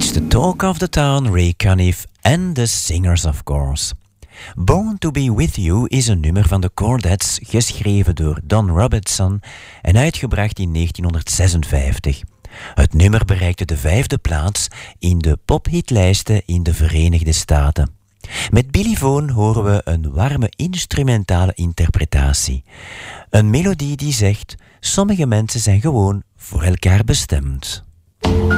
is The Talk of the Town, Ray Conniff en The Singers of course. Born to be with You is een nummer van de Chordettes, geschreven door Don Robertson en uitgebracht in 1956. Het nummer bereikte de 5e plaats in de pophitlijsten in de Verenigde Staten. Met Billy Vaughan horen we een warme instrumentale interpretatie. Een melodie die zegt: sommige mensen zijn gewoon voor elkaar bestemd.